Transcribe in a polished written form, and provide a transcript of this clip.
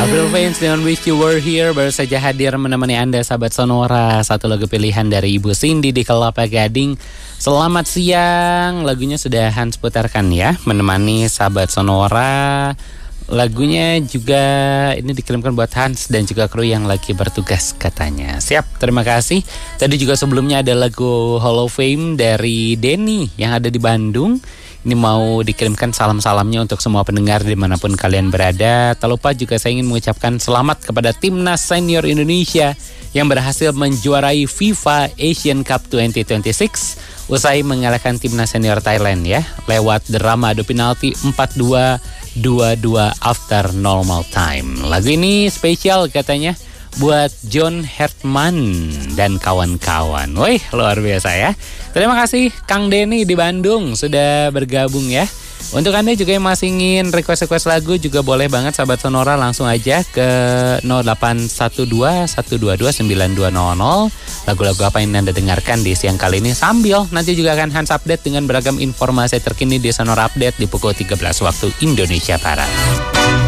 Avril Lavigne dengan Wish You Were Here baru saja hadir menemani Anda sahabat Sonora. Satu lagu pilihan dari Ibu Cindy di Kelapa Gading. Selamat siang, lagunya sudah Hans putarkan ya, menemani sahabat Sonora. Lagunya juga ini dikirimkan buat Hans dan juga kru yang lagi bertugas katanya. Siap, terima kasih. Tadi juga sebelumnya ada lagu Hall of Fame dari Denny yang ada di Bandung. Ini mau dikirimkan salam-salamnya untuk semua pendengar dimanapun kalian berada. Tak lupa juga saya ingin mengucapkan selamat kepada Timnas Senior Indonesia yang berhasil menjuarai FIFA Asian Cup 2026 usai mengalahkan Timnas Senior Thailand ya, lewat drama adu penalti 4-2, 2-2 after normal time. Lagu ini spesial katanya buat John Hertman dan kawan-kawan. Wih, luar biasa ya. Terima kasih Kang Denny di Bandung sudah bergabung ya. Untuk Anda juga yang masih ingin request lagu juga boleh banget sahabat Sonora, langsung aja ke 0812 122 9200. Lagu-lagu apa yang Anda dengarkan di siang kali ini, sambil nanti juga akan Hans update dengan beragam informasi terkini di Sonora Update di pukul 13 waktu Indonesia Barat.